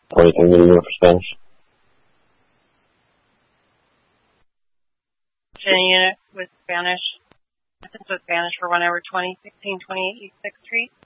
23 millimeter for Spanish. Unit with Spanish. This is with Spanish for 1 hour 20, 1628 East 6th Street.